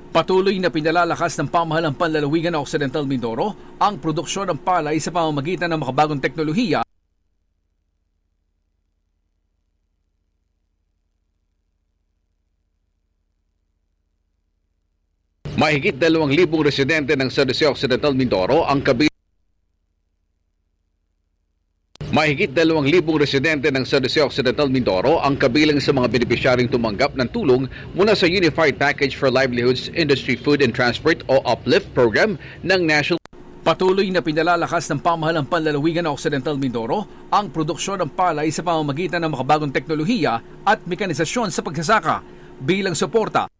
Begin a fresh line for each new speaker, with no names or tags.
Patuloy na pinalalakas ng pamahalang panlalawigan ng Occidental Mindoro ang produksyon ng palay sa pamamagitan ng makabagong teknolohiya. Mahigit 2,000 residente ng San Jose Occidental Mindoro ang kabilang. Mahigit 2,000 residente ng San Jose Occidental Mindoro ang kabilang sa mga benepisyaryong tumanggap ng tulong mula sa Unified Package for Livelihoods Industry Food and Transport o UPLIFT program ng National. Patuloy na pinalalakas ng pamahalang panlalawigan ng Occidental Mindoro ang produksyon ng palay sa pamamagitan ng makabagong teknolohiya at mekanisasyon sa pagsasaka bilang suporta